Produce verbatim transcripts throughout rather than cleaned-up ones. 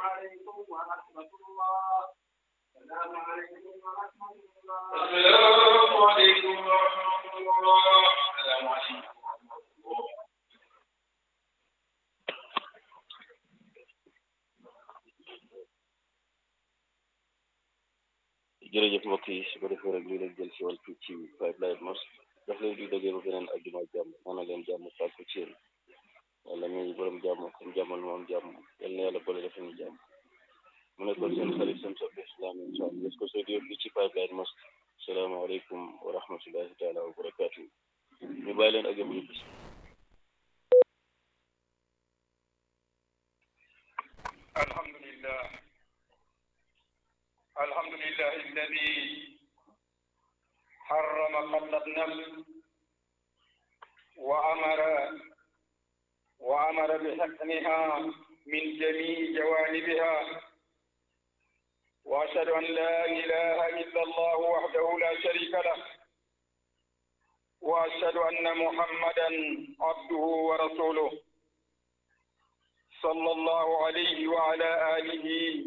عليكم ورحمة الله. السلام عليكم ورحمة الله. السلام عليكم ورحمة الله. السلام عليكم ورحمة الله. jërëjëf mbokk yi su ko defee rek lii lañ jël si wàllu fii ci Pipeline Mosque daf leen di dajee ba beneen àjjuma jàmm maanaam leen jàmm sàkku ci yéen yàlla mi borom jàmm comme jàmmal moom jàmm yal na yàlla boole defal ñu jàmm mu nekkoon seen xarit seen soppe islam incha allah des ko studio fii ci Pipeline Mosque salaamaaleykum wa rahmatullahi taala wa barakaatu ñu bàyyi leen ak yëpp ñu bis alhamdulillah الحمد لله الذي حرم قتل النفس وأمر وأمر بحقنها من جميع جوانبها وأشهد أن لا إله إلا الله وحده لا شريك له وأشهد أن محمدا عبده ورسوله صلى الله عليه وعلى آله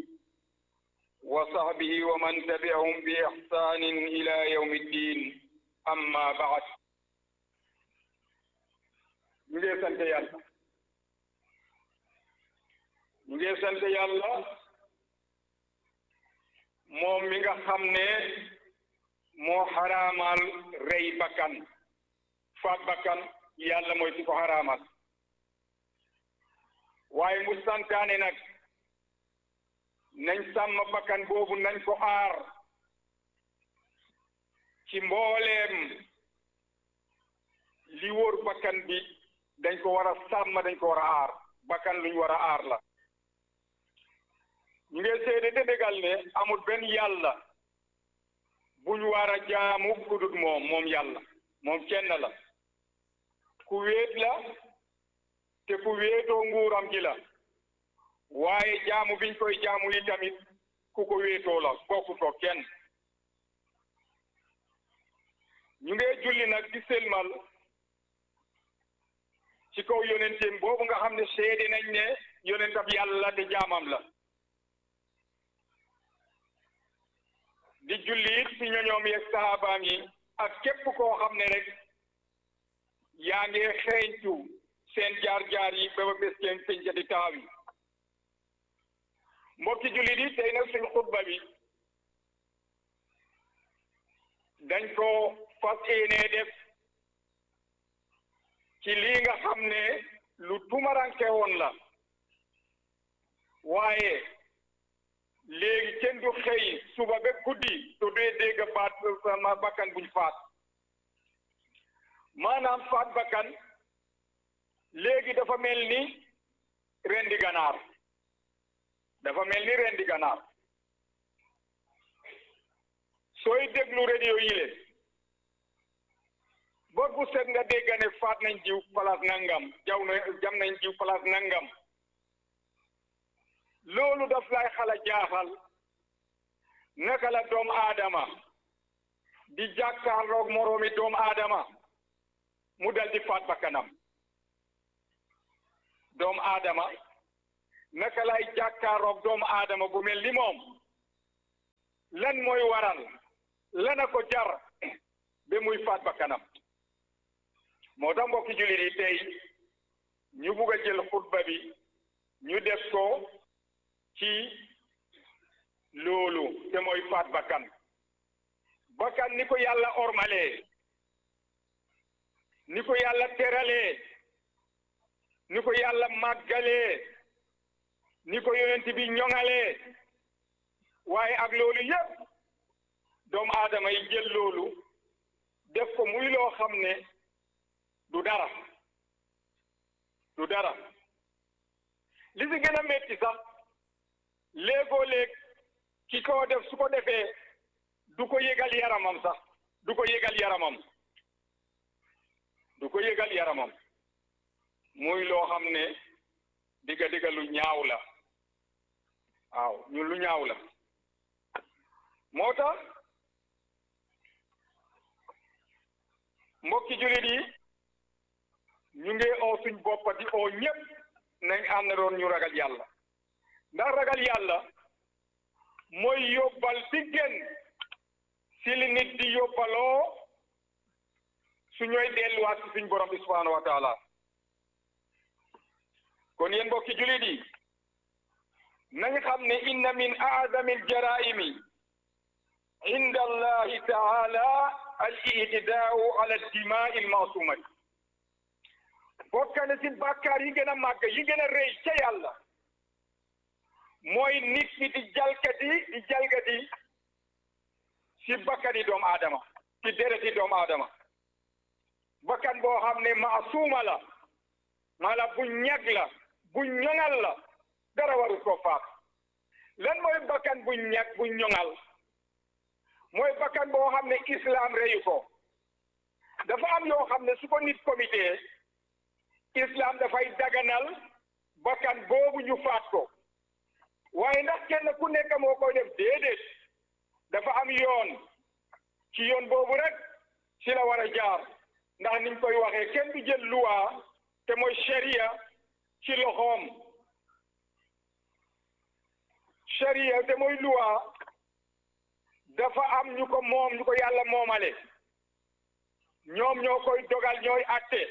وصحبه ومن تبعهم بإحسان إلى يوم الدين أما بعد ñu ngi sant yàlla ñu ngi sant yàlla moom mi nga xam ne moo xaraamal rey bakkan faat bakkan yàlla mooy ci ko xaraamal waaye mu santaane nag nañ sàmm bakkan boobu nañ ko aar ci mbooleem li wóor bakkan bi dañ ko war a sàmm dañ ko war a aar bakkan luñ war a aar la ñu ngi seede de dëggal ne amul benn yàlla buñ war a jaamu ku dul moom moom yàlla moom kenn la ku wéet la te ku wéetoo nguuram gi la waaye jaamu biñ koy jaamu yi tamit ku ko wéetoo la bokku ko kenn ñu ngi julli nag di selmal ci kaw yonenteem boobu nga xam ne seede nañ ne yonentab yàlla te jaamam la di julli it ci ñoñoom yeeg sahabaam yi ak képp koo xam ne rek yaa ngi xeeñtu seen jaar-jaar yi ba ba bés kenn peñ di taaw yi mbokki jullit yi tey nag suñu xutba bi dañ ko fas yéenee def ci lii nga xam ne lu tumaranke woon la waaye léegi kenn du xëy suba ba guddi to dee dégg baat ma bakkan buñ faat maanaam faat bakkan léegi dafa mel ni rendi ganaar dafa mel ni rendi ganaar sooy déglu radio yi leen bor bu set nga dégg ne faat nañ jiw place nangam jaw na jam nañ jiw place nangam loolu daf lay xala jaaxal naka la doomu aadama di jàkkaarloog moroomi doomu aadama mu dal di faat bakkanam doomu aadama naka lay jàkkaaroog doomu aadama bu mel ni moom lan mooy waral lana ko jar ba muy faat bakkanam moo tax mbokki jullit yi tey ñu bugg a jël xutba bi ñu def ko ci loolu te mooy faat bakkan bakkan ni ko yàlla ormalee ni ko yàlla teralee ni ko yàlla màggalee ni ko yonent bi ñoŋalee waaye ak loolu yépp doomu aadama yi jël loolu def ko muy loo xam ne du dara du dara li si gën a metti sax léegoo léeg ki ko def su ko defee du ko yëgal yaramam sax du ko yëgal yaramam du ko yëgal yaramam muy loo xam ne digga digga lu ñaaw la waaw ñu lu ñaaw la moo tax mbokki jullit yi ñu ngi oo suñ boppa di oo ñépp nañ ànd doon ñu ragal yàlla ndax ragal yàlla mooy yóbbal bi gën si li nit di yóbbaloo su ñooy delluwaat si suñ borom bi subhanahu wa taala kon yéen mbokki julit yi nañ xam ne inna min aazami aljaraimi inda allahi taala al itidaau ala dimaai almasumati bokk na si bàkkaar yi gën a màgg yi gën a rëy ca yàlla mooy nit ki di jalkati di jalgati si bakkani doomu aadama si dereti doomu aadama bakkan boo xam ne maasuuma la mala bu ñag la bu ñoŋal la dara waru ko faat lan mooy bakkan bu ñag bu ñoŋal mooy bakkan boo xam ne islam reyu ko dafa am yoo xam ne su ko nit comité islam dafay daganal bakkan boobu ñu faat ko waaye ndax kenn ku nekk moo koy def déedéet dafa am yoon ci yoon boobu rek ci la war a jaar ndax niñ koy waxee kenn du jël luwa te mooy sharia ci loxoom sharia te mooy luwa dafa am ñu ko moom ñu ko yàlla moomale ñoom ñoo koy dogal ñooy atte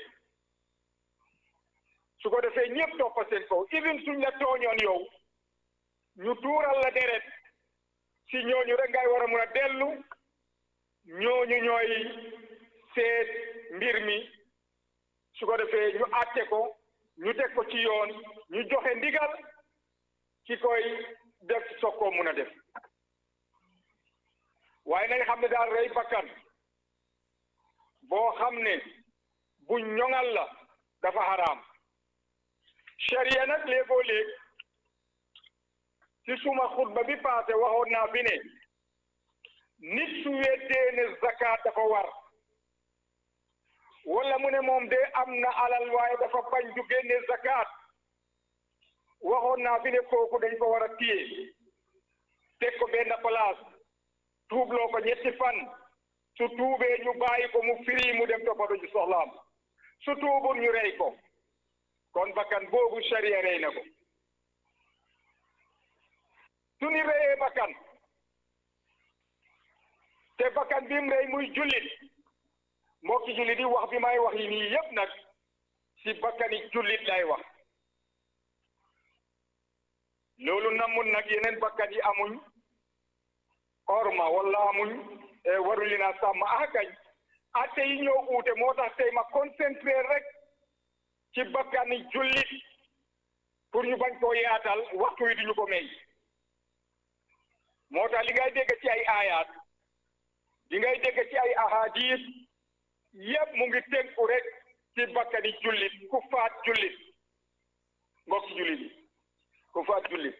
su ko defee ñëpp toppa seen kaw even suñ la tooñoon yow ñu tuural la deret si ñooñu rek ngay war a mun a dellu ñooñu ñooy seet mbir mi su ko defee ñu àtte ko ñu teg ko ci yoon ñu joxe ndigal ki koy def soog koo mun a def waaye nañ xam ne daal rey bakkan boo xam ne bu ñoŋal la dafa xaraam sharia nag léegoo léeg ci suma xutba bi passé waxoon naa fi ne nit su weddee ne zakat dafa war wala mu ne moom de am na alal waaye dafa bañ du génne zakat waxoon naa fi ne kooku dañ ko war a téye teg ko benn place tuubloo ko ñetti fan su tuubee ñu bàyyi ko mu firi mu dem toppatoo ci soxlaam su tuubul ñu rey ko kon bakkan boobu sharia rey na ko su ni reyee bakkan te bakkan bi mu rey muy jullit mbokki jullit yi wax bi may wax yi nii yépp nag si bakkani jullit lay wax loolu namul nag yeneen bakkan yi amuñ orma wala amuñ waru li naa sàmm akañ atte yi ñoo uute moo tax tey ma concentré rek ci bakkani jullit pour ñu bañ koo yaatal waxtu wi duñu ko may moo tax li ngay dégg ci ay aayaat li ngay dégg ci ay ahadis yépp mu ngi tënku rek ci bakkani jullit ku faat jullit mbokk jullit yi ku faat jullit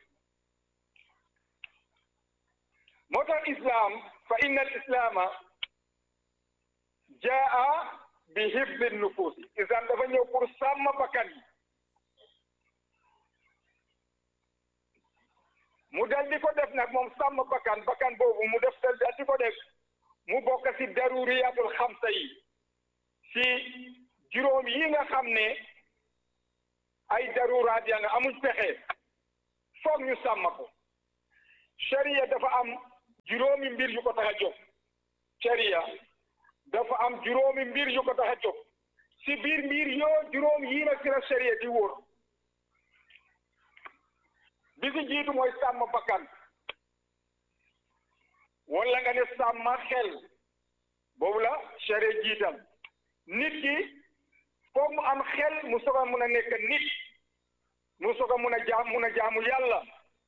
moo tax islam fa inna al islama jaa bi hifdi nufus islam dafa ñëw pour sàmm bakkan yi mu dal di ko def nag moom sàmm bakkan bakkan boobu mu def dal di ko def mu bokk ci daruriyatul xamsa yi ci juróom yi nga xam ne ay daruraat ya nga amuñ pexe foog ñu sàmm ko sharia dafa am juróomi mbir yu ko tax a jóg sharia dafa am juróomi mbir yu ko tax a jóg ci biir mbir yoo juróom yii nag ci la sharia di wóor bi ci jiitu mooy sàmm bakkan wala nga ne sàmm xel boobu la sharia jiital nit ki foog mu am xel mu soog a mun a nekk nit mu soog a mun a jaam mun a jaamu yàlla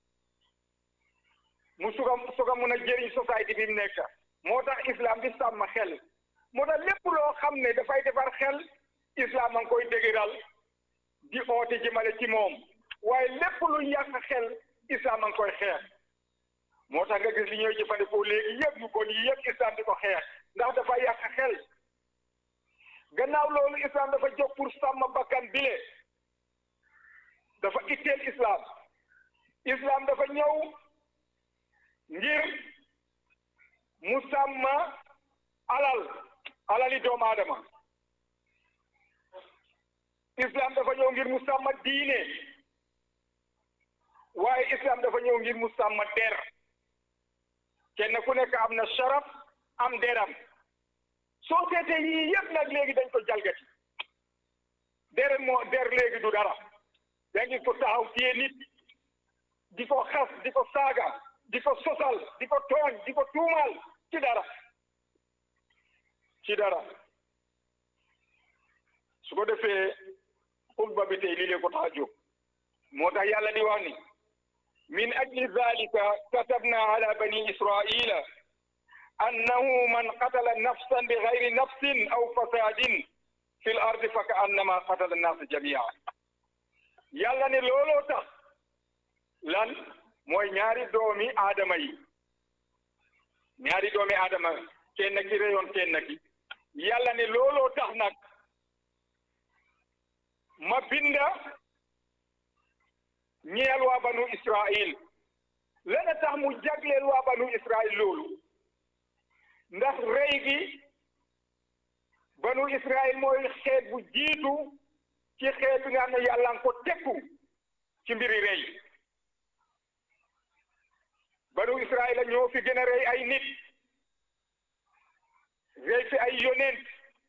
mu soog a soog a mun a jëriñ société bi mu nekk moo tax islam di sàmm xel moo tax lépp loo xam ne dafay defar xel islam a ngi koy dëgëral di oote jëmale ci moom waaye lépp lu yàq xel islam a ngi koy xeex moo tax nga gis li ñooy jëfandikoo léegi yëpp yu bon yi yëpp islam di ko xeex ndax dafa yàq xel gannaaw loolu islam dafa jóg pour sàmm bakkan bile dafa itteel islam islam dafa ñëw ngir mu sàmm alal alali doomu aadama islam dafa ñëw ngir mu sàmm diine waaye islam dafa ñëw ngir mu sàmm der kenn ku nekk am na sharaf am deram soo seetee yii yëpp nag léegi dañ ko jalgati der moo der léegi du dara yaa ngi ko taxaw téye nit di ko xas di ko saaga di ko sosal di ko tooñ di ko tuumal ci dara ci dara su ko defee xutba bi tey lii lee ko tax a jóg moo tax yàlla di wax ni min ajli zalika katabna ala bani israila annahu man qatala nafsan bi gayri nafsin aw fasadin fi l ardi fa ka annama qatala annaasa jamia yàlla ne looloo tax lan mooy ñaari doomi aadama yi ñaari doomi aadama kenn ki reyoon kenn ki yàlla ne looloo tax nag ma binda ñeel waa banu Israil lana tax mu jagleel waa banu Israil loolu ndax rey gi banu Israil mooy xeet bu jiitu ci xeet bi nga xam ne yàlla nga ko tekku ci mbiri rey banu Israil la ñoo fi gën a rey ay nit rey fi ay yonent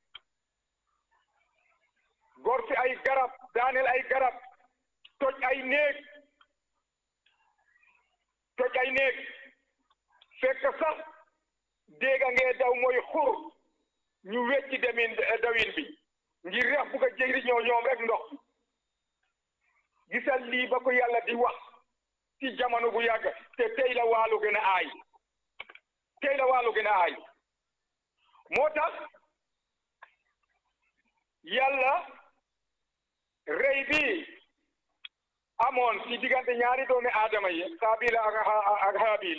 gor fi ay garab daaneel ay garab toj ay néeg toj ay néeg fekk sax dégga ngee daw mooy xur ñu wecci demin dawin bi ngir reex bu ko jëriñoo ñoom rek ndox gisal lii ba ko yàlla di wax ci jamono bu yàgg te tey la waalu gën a aay tey la waalu gën a aay moo tax yàlla rey bi amoon ci diggante ñaari doomi aadama yi Xaabil ak ak Haabil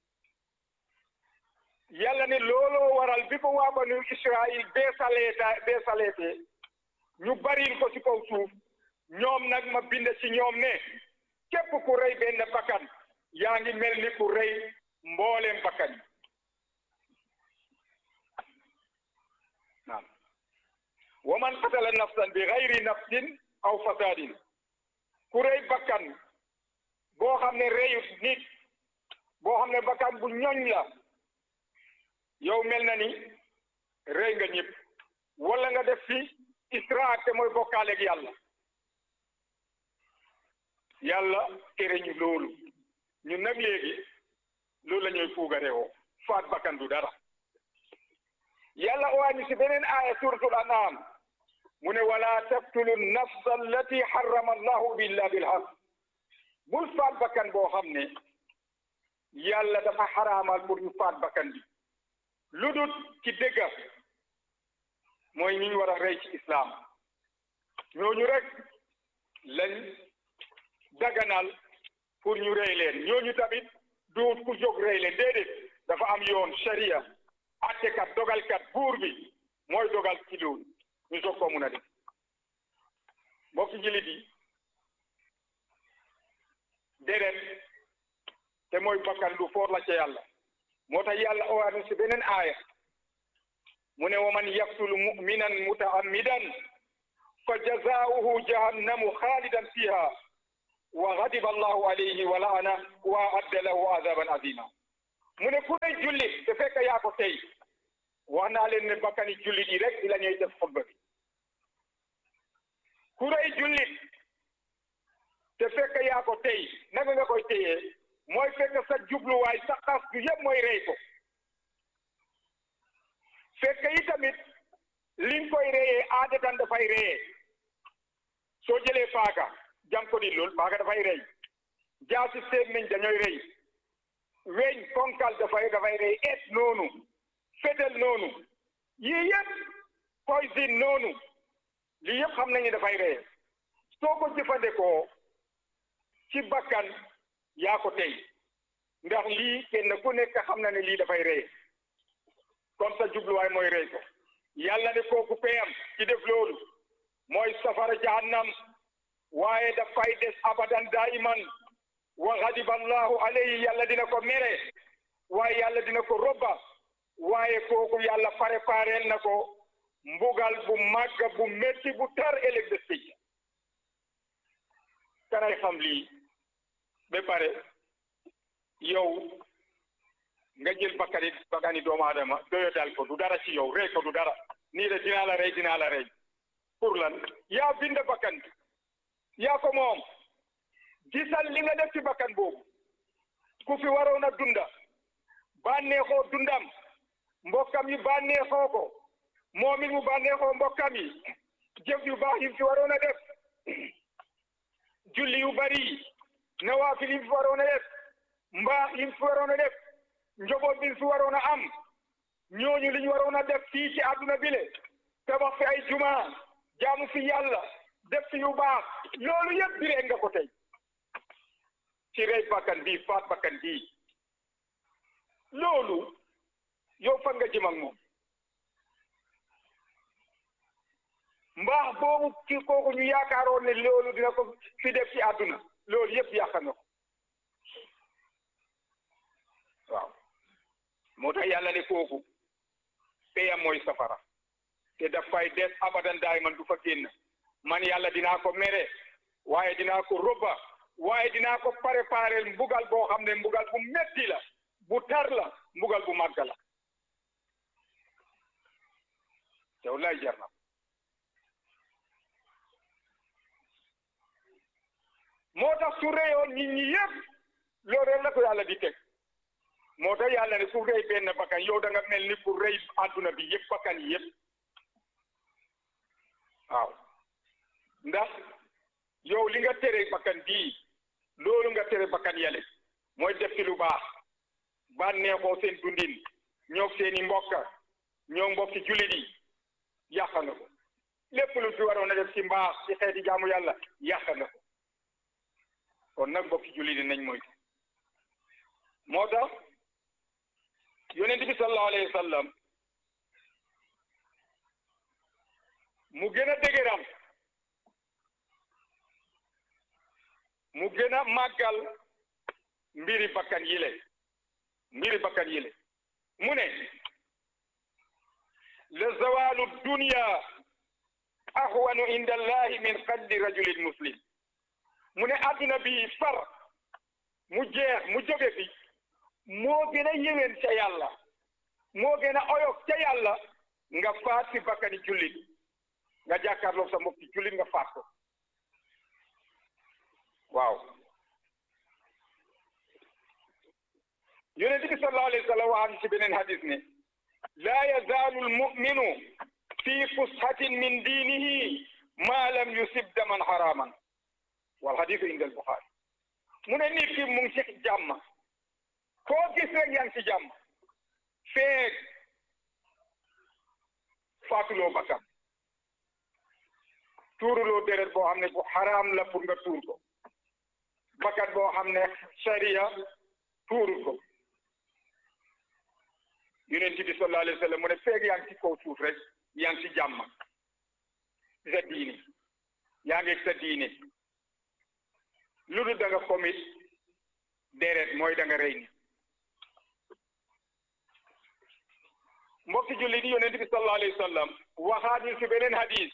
yàlla ne looloo waral bi ko waa banu Israil beesaleeta beesaleete ñu baril ko ci kaw suuf ñoom nag ma bind ci ñoom ne képp ku rey benn bakkan yaa ngi mel ni ku rey mbooleem bakkan yi naam wa man qatala nafsan bi gayri nafsin aw fasadin ku rey bakkan boo xam ne reyut nit boo xam ne bakkan bu ñoñ la yow mel na ni rey nga ñëpp wala nga def fi israak te mooy bokkaaleeg yàlla yàlla tere ñu loolu ñun nag léegi loolu la ñuy fuugarewoo faat bakkan du dara yàlla owañu si beneen aaya suratul an'am mu ne wala taqtulu nafsa allati harrama allahu illa bilhaq bul faat bakkan boo xam ne yàlla dafa xaraamal pour ñu faat bakkan bi lu dut ci dëgga mooy ñi ñu war a rey ci islam ñooñu rek lañ daganal pour ñu rey leen ñooñu tamit duut ku jóg rey leen déedéet dafa am yoon sharia attekat dogalkat buur bi mooy dogal ci loolu ñu soog koo mun a def mbokki jullit yi déedéet te mooy bakkan lu foor la ca yàlla moo tax yàlla owaanu si beneen aaya mu ne wa man yaqtulu mu'minan mutaammidan fa jazaauhu jahannamu xaalidan fiha wa ghadiba allahu alayhi wa laana wa adda lahu azaban azima mu ne ku rey jullit te fekk yaa ko tey wax naa leen ne bakkani jullit yi rek di la ñuy def xutba bi ku rey jullit te fekk yaa ko tey naka nga koy téyee mooy fekk sa jubluwaay sa xas du yëpp mooy rey ko fekk yi tamit liñ koy reyee aadatan dafay reyee soo jëlee paaka jam ko di lool paaka dafay rey jaasi sémmiñ dañooy rey weñ konkal dafay dafay rey et noonu fetel noonu yii yëpp poison noonu lii yëpp xam nañu dafay reyee soo ko jëfandikoo ci bakkan yaa ko tey ndax lii kenn ku nekk xam na ne lii dafay rey kon sa jubluwaay mooy rey ko yàlla ne kooku peyam ci def loolu mooy safara jahannam waaye dafay des abadan daiman wa ghadiba allahu alayhi yàlla dina ko mere waaye yàlla dina ko robba waaye kooku yàlla prépareel na ko mbugal bu màgg bu metti bu tar ëllëg des pénc kanay xam lii ba pare yow nga jël bakkani bakkani doomu aadama doyadal ko du dara ci yow rey ko du dara nii de dinaa la rey dinaa la rey pour lan yaa bind bakkan bi yaa ko moom gisal li nga def ci bakkan boobu ku fi waroon a dunda bànneexoo dundam mbokkam yi bànneexoo ko moom it mu bànneexoo mbokkam yi jëf yu baax yi fi waroon a def julli yu bari nawaafil yi fi waroon a def mbaax yi fi waroon a def njaboot bi fi waroon a am ñooñu li ñu waroon a def fii ci àdduna bi le tabax fi ay juma jaamu fi yàlla def fi yu baax loolu yëpp biree nga ko tey ci rey bakkan bii faat bakkan bii loolu yow fan nga jëm ak moom mbaax boobu ci kooku ñu yaakaaroon ne loolu dina ko fi def ci àdduna loolu yëpp yàq na ko waaw moo tax yàlla ne kooku peyam mooy safara te daf fay des abadan daay man du fa génn man yàlla dinaa ko mere waaye dinaa ko robba waaye dinaa ko préparer mbugal boo xam ne mbugal bu metti la bu tar la mbugal bu màgg la te wallaay jar na moo tax su reyoon nit ñi yëpp loolu rek la ko yàlla di teg moo tax yàlla ne su rey benn bakkan yow da nga mel ni ku rey àdduna bi yëpp bakkan yi yëpp waaw ndax yow li nga tere bakkan bii loolu nga tere bakkan yale mooy def ci lu baax bànneexoo seen dundin ñoo seeni mbokk ñoo mbokki jullit yi yàq na ko lépp lu fi waroon a def ci mbaax ci xeeti jaamu yàlla yàq na ko kon nag mbokki jullit yi nañ moytu moo tax yonent bi sallallahu alayhi wa sallam mu gën a dëgëral mu gën a màggal mbiri bakkan yile mbiri bakkan yile mu ne la zawalu dunya ahwanu inda allahi min qatli rajulin muslim mu ne adduna bi far mu jeex mu jóge fi moo gën a yéwén ca yàlla moo gën a oyof ca yàlla nga faat fi bakkani jullit nga jàkkaarloog sa mbokki jullit nga faat ko waaw yonent bi sallallahu alayhi wa sallam wax ci beneen hadis ne laa yazaalu almuminu fi fushatin min diinihi ma lam yusib daman haraman wal hadisu inda al buxaari mu ne nit ki mu ngi ci jàmm koo gis rek yaa ngi ci jàmm feeg faatuloo bakkan tuuruloo deret boo xam ne bu xaraam la pour nga tuur ko bakkan boo xam ne sariya tuurul ko yonent bi sallallahu alayhi wa sallam mu ne feeg yaa ngi ci kaw suuf rek yaa ngi ci jàmm sa diine yaa ngi sa diine lu dul da nga commit deret mooy da nga rey ni mbokki jullit yi yonent bi sallallahu alayhi wa sallam waxaat ñu ci beneen hadis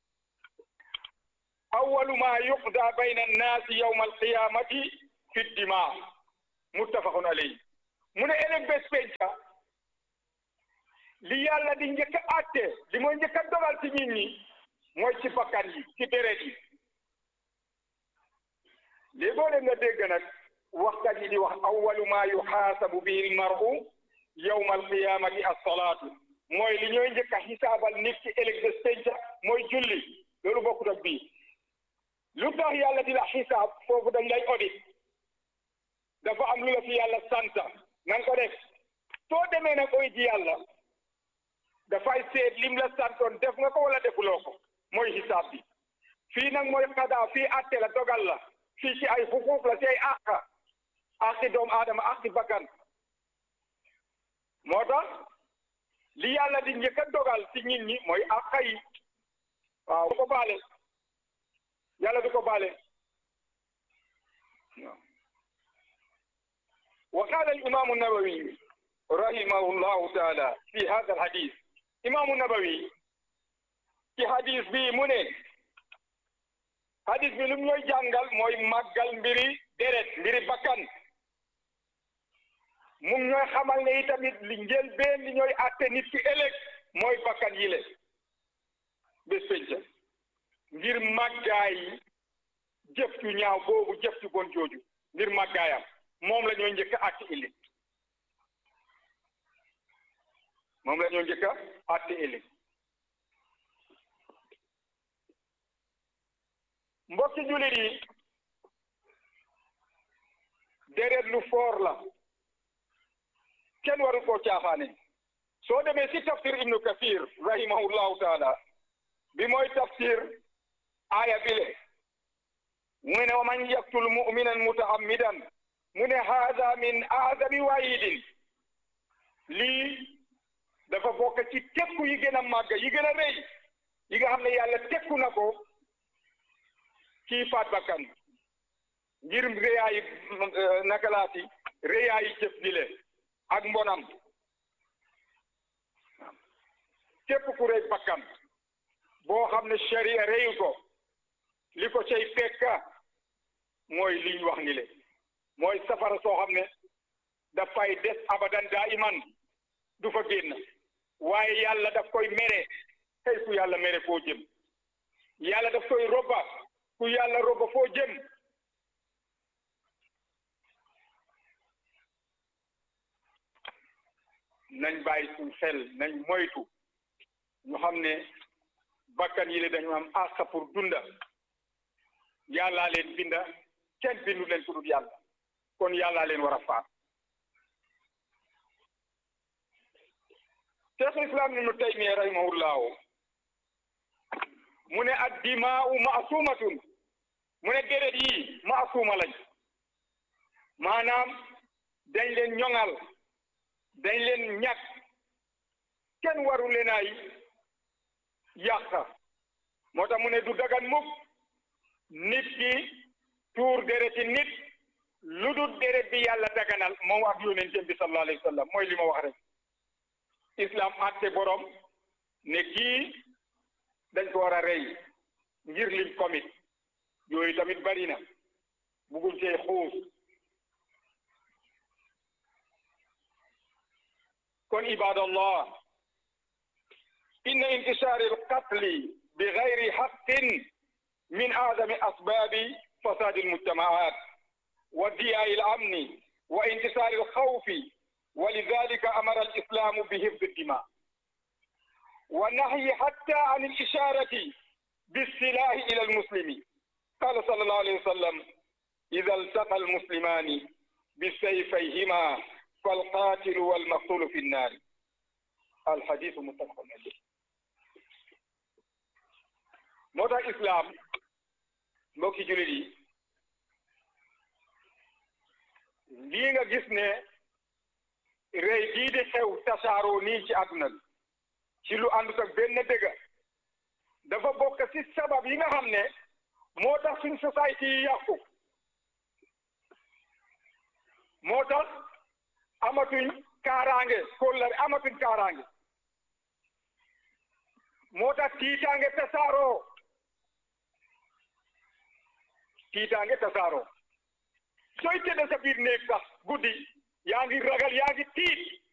awwalu ma yuqda bayna annaasi yawma alqiyamati fi dima muttafaqun alayhi mu ne ëllëg bés penca li yàlla di njëkk a àtte li mooy njëkk a dogal ci nit ñi mooy ci bakkan yi ci deret yi léegi boo dem nga dégg nag waxkat yi di wax awwalu ma yuxaasabu bihi almaru yawma alqiyamati as-salaatu mooy li ñooy njëkk a xisaabal nit ci ëllëg bés penca mooy julli loolu bokkut ak bii lu tax yàlla di la xisaab foofu dañ lay audit dafa am lu la fi yàlla santa na nga ko def soo demee nag oy ji yàlla dafay seet lim la santoon def nga ko wala defuloo ko mooy xisaab bi fii nag mooy xadaa fii atte la dogal la fii ci ay xuquuq la ci ay àq àqi doomu aadama àqi bakkan moo tax li yàlla di njëkk a dogal ci nit ñi mooy àq yi waaw du ko baale yàlla du ko baale wa qaala al imaamu nawawi rahimahu llahu taala fi hada al hadis imaamu nawawi ci hadis bi mu ne hadis bi lu ñooy jàngal mooy màggal mbiri deret mbiri bakkan mu ngi ñooy xamal ne itamit li njëlbeen li ñooy àtte nit ki ëllëg mooy bakkan yi le bés penca ngir màggaay jëf ju ñaaw boobu jëf ju bon jooju ngir màggaayam moom la ñoo njëkk a àtte ëllëg moom la ñoo njëkk a àtte ëllëg mbokki jullit yi deret lu foor la kenn waru koo caaxaane soo demee si tafsir ibnu kathir rahimahullahu taala bi mooy tafsir aaya bile mu ne wa man yaqtul mu'minan mutaammidan mu ne haada min aazami waayidin lii dafa bokk ci tekku yi gën a màgg yi gën a rëy yi nga xam ne yàlla tekku na ko kii faat bakkan ngir réyaayi nakalaati réyaayi jëf gi le ak mbonam képp ku rey bakkan boo xam ne sharia reyu ko li ko cay fekka mooy liñ wax ni le mooy safara soo xam ne dafay des abadan daa iman du fa génn waaye yàlla daf koy mere tey ku yàlla mere foo jëm yàlla daf koy robba ku yàlla robba foo jëm nañ bàyyi suñ xel nañ moytu ñu xam ne bakkan yi le dañu am àq pour dunda yàllaa leen binda kenn bindu leen ku dul yàlla kon yàllaa leen war a faat cheikh islam ibnu taymiya rahimahullahu mu ne addimaa'u ma'suumatun mu ne deret yi ma'suuma lañ maanaam dañ leen ñoŋal dañ leen ñàkk kenn waru leen ay yàq moo tax mu ne du dagan mukk nit ki tuur dereti nit lu dul deret bi yàlla daganal moom ak yonentam bi sallallahu alayhi wa sallam mooy li ma wax rek islam àtte borom ne kii dañ ko war a rey ngir lim commit yooyu tamit bari na bugul cee xuus kon ibadallah inna intishaar alqatli bi gayri haqqin min aadami asbaabi fasaadi almujtamaat wa diyaai alamni wa intishaar alxawfi wa lidalika amara alislamu bi hifdi addima wa nahyi hatta an alisharati bissilahi ila almuslimi qala sallallahu alayhi wa sallam ida altaqa almuslimani bisayfayhima فالقاتل والمقتول في النار الحديث متفق عليه moo tax islam mbokki jullit yi lii nga gis ne rey gii di xew tasaaroo nii ci àdduna bi ci lu àndut ak benn dëgg dafa bokk ci sabab yi nga xam ne moo tax suñ société yi yàqu moo tax amatuñ kaaraange kóllare amatuñ kaaraange moo tax tiitaange tasaaroo tiitaange tasaaroo sooy tëdd sa biir néeg sax guddi yaa ngi ragal yaa ngi tiit